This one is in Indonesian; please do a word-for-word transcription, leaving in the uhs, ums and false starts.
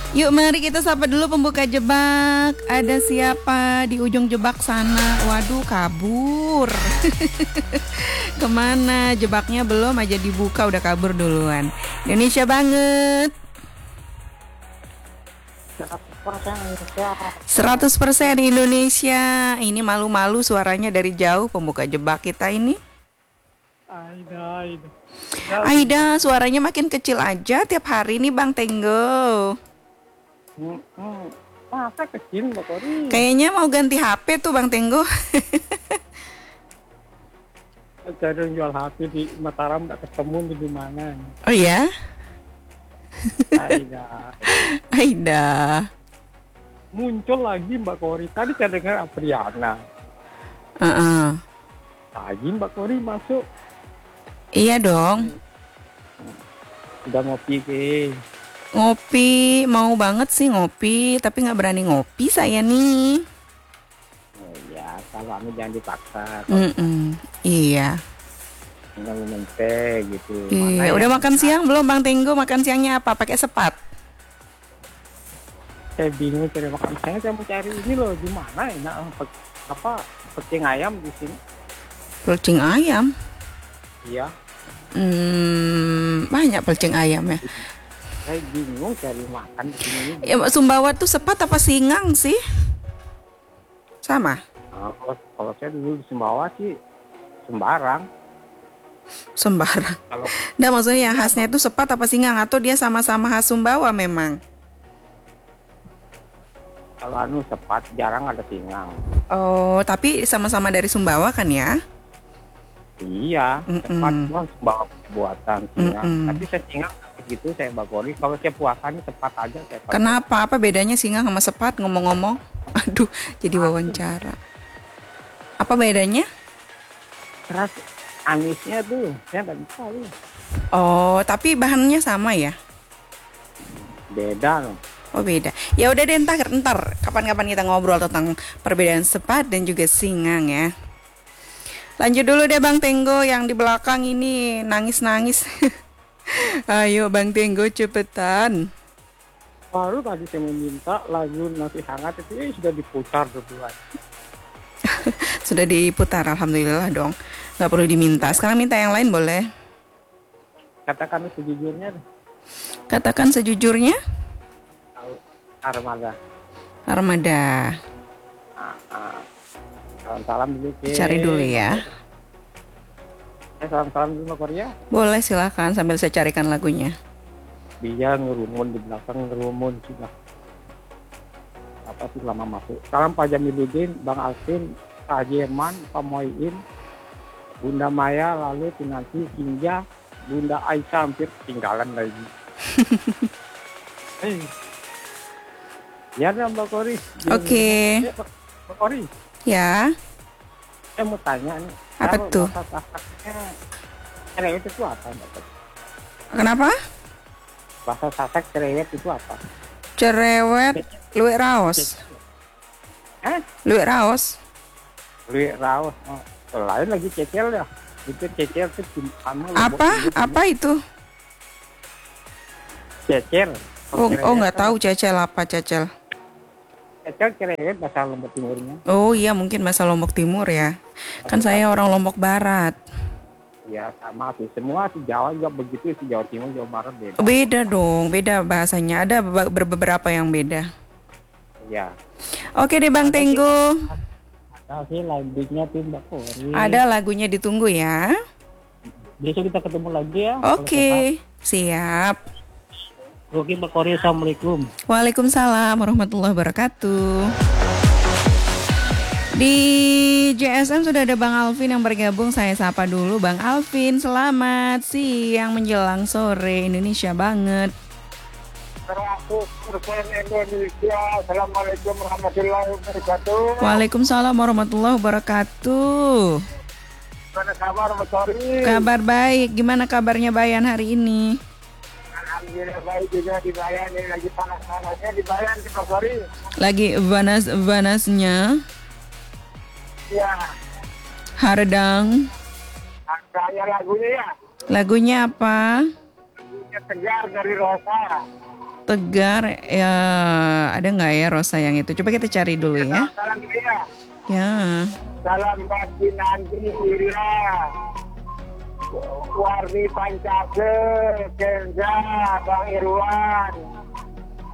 Yuk mari kita sapa dulu pembuka jebak. Ada siapa di ujung jebak sana? Waduh kabur. Kemana? Jebaknya belum aja dibuka udah kabur duluan. Indonesia banget. seratus persen Indonesia. Ini malu-malu suaranya dari jauh pembuka jebak kita ini. Aida, Aida. Aida, suaranya makin kecil aja tiap hari nih Bang Tenggo. Hmm, hmm. Masa kecil Mbak Kori? Kayaknya mau ganti H P tuh Bang Tenggo. Cari yang jual H P di Mataram nggak ketemu di mana? Oh ya? Aida. Aida. Muncul lagi Mbak Kori. Tadi saya dengar Apriana. Uh-uh. Lagi Mbak Kori masuk. Iya dong. Udah ngopi ke? Ngopi, mau banget sih ngopi, tapi nggak berani ngopi saya nih. Oh ya, kalau anu jangan dipaksa. Mm-mm. Iya. Tinggal minum teh gitu. Iya. Udah makan siang belum Bang Tenggo? Makan siangnya apa? Pakai sepat? Saya bingung cari makan. Saya saya mau cari ini loh, di mana enak apa pecing ayam di sini? Pelcing ayam. Iya. Hmm, banyak pelcing ayam ya. Saya bingung cari makan di sini. Ya, Sumbawa tuh sepat apa singang sih? Sama? Nah, kalau, kalau saya dulu di Sumbawa sih sembarang. Sembarang. Kalau Nah maksudnya yang khasnya itu sepat apa singang atau dia sama-sama khas Sumbawa memang? kalau anu sepat jarang ada singang. Oh, tapi sama-sama dari Sumbawa kan ya? Iya, Mm-mm. sepat cuma Sumbawa buatan singang. Mm-mm. Tapi saya singang begitu saya bagori. Kalau saya puasa ini sepat aja saya pakai. Kenapa? Apa bedanya singang sama sepat ngomong-ngomong? Aduh, jadi wawancara. Apa bedanya? Keras anisnya tuh saya nggak bisa loh. Oh, tapi bahannya sama ya? Beda loh. Oh beda. Ya udah deh ntar, ntar kapan-kapan kita ngobrol tentang perbedaan sepat dan juga singang ya. Lanjut dulu deh Bang Tenggo yang di belakang ini nangis-nangis. Ayo Bang Tenggo cepetan. Baru tadi saya meminta lagu nasi hangat itu eh, sudah diputar duluan. Sudah diputar alhamdulillah dong. Gak perlu diminta. Sekarang minta yang lain boleh. Katakan sejujurnya, Katakan sejujurnya. Armada. Armada. Nah, nah. Salam-salam dulu ke. Cari dulu ya. Eh, salam-salam dulu Mbak Korea. Boleh silakan sambil saya carikan lagunya. Dia ngerumun di belakang ngerumun sudah. Apa sih lama masuk. Salam Pak Jamiluddin, Bang Alvin, Pak Jerman, Pak Moin, Bunda Maya, lalu Pinanti, Kinja, Bunda Aisyah hampir ketinggalan lagi. Hei. Ya Mbak Kori. Oke. Ya, Mbak Kori. Ya. Saya mau tanya nih. Apa tuh? Cerewet itu apa Mbak Kori? Kenapa? Bahasa Sasak cerewet itu apa? Cerewet, luwih raos. Eh? Luwih raos. Luwih raos. Oh, lain lagi cecel ya. Itu cecel itu sama. Apa? Apa itu? Cecel. Oh, oh nggak tahu cecel apa cecel. Cecel cerewet bahasa Lombok Timurnya. Oh iya mungkin bahasa Lombok Timur ya. Kan saya orang Lombok Barat. Ya sama sih. Semua si Jawa juga begitu. Si Jawa Timur, Jawa Barat beda. Beda dong, beda bahasanya. Ada be- beberapa yang beda. Ya. Oke deh Bang Tenggo. Ada sih lagunya tuh Mbak Kori. Ada lagunya ditunggu ya. Besok kita ketemu lagi ya. Oke, siap. Oke Mbak Kori, Assalamualaikum. Waalaikumsalam warahmatullahi wabarakatuh. Di J S M sudah ada Bang Alvin yang bergabung. Saya sapa dulu Bang Alvin. Selamat siang menjelang sore Indonesia banget. Assalamualaikum warahmatullahi wabarakatuh. Waalaikumsalam warahmatullahi wabarakatuh. Gimana kabar Mbak Kori? Kabar baik. Gimana kabarnya Bayan hari ini? Alhamdulillah baik juga di Bayan. Ini lagi panas-panasnya di Bayan di Mbak Kori. Lagi panas-panasnya. Ya. Hardang. Saya lagunya ya. Lagunya apa? Lagunya Tegar dari Rosa. Tegar, ya ada nggak ya Rosa yang itu? Coba kita cari dulu ya. Salam Ira. Ya. Salam bagi Nanti Ira. Warni Pancake, Kenza, Bang Irwan.